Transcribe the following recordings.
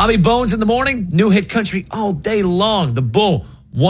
Bobby Bones in the morning, new hit country all day long. The Bull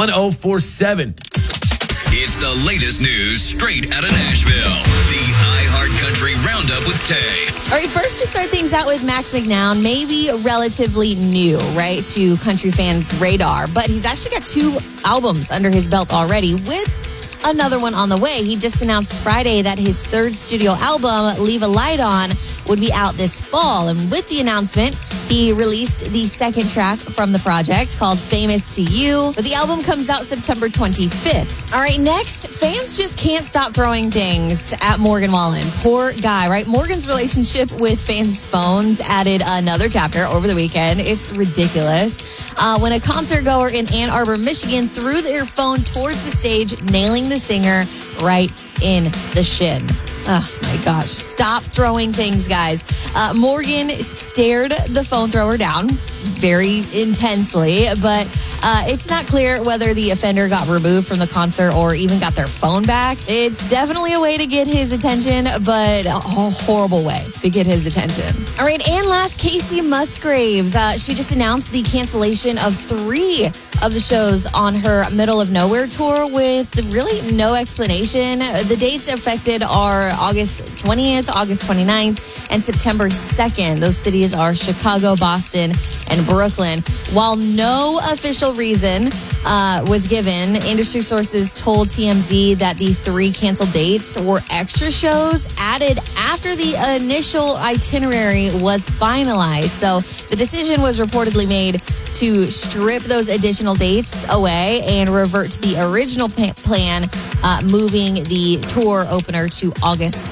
1047. It's the latest news straight out of Nashville. The iHeartCountry Roundup with Tay. All right, first we start things out with Max McNown, maybe relatively new, right, to country fans' radar. But he's actually got 2 albums under his belt already with another one on the way. He just announced Friday that his 3rd studio album, Leave a Light On, would be out this fall. And with the announcement, he released the 2nd track from the project called Famous to You. But the album comes out September 25th. All right, next, fans just can't stop throwing things at Morgan Wallen. Poor guy, right? Morgan's relationship with fans' phones added another chapter over the weekend. It's ridiculous. When a concert goer in Ann Arbor, Michigan threw their phone towards the stage, nailing the singer right in the shin. Oh my gosh. Stop throwing things, guys. Morgan stared the phone thrower down very intensely, but it's not clear whether the offender got removed from the concert or even got their phone back. It's definitely a way to get his attention, but a horrible way to get his attention. All right, and last, Casey Musgraves. She just announced the cancellation of 3 of the shows on her Middle of Nowhere tour with really no explanation. The dates affected are August 20th, August 29th, and September 2nd. Those cities are Chicago, Boston, and Brooklyn. While no official reason was given, industry sources told TMZ that the 3 canceled dates were extra shows added after the initial itinerary was finalized. So the decision was reportedly made to strip those additional dates away and revert to the original plan, moving the tour opener to August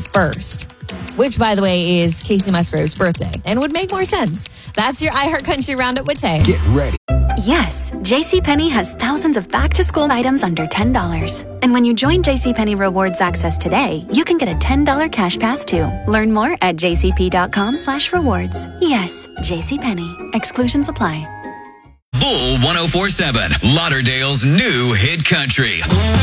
21st, which, by the way, is Casey Musgrave's birthday and would make more sense. That's your iHeartCountry Roundup with Tay. Get ready. Yes, JCPenney has thousands of back-to-school items under $10. And when you join JCPenney Rewards Access today, you can get a $10 cash pass too. Learn more at jcp.com/rewards. Yes, JCPenney. Exclusions apply. Bull 1047, Lauderdale's new hit country.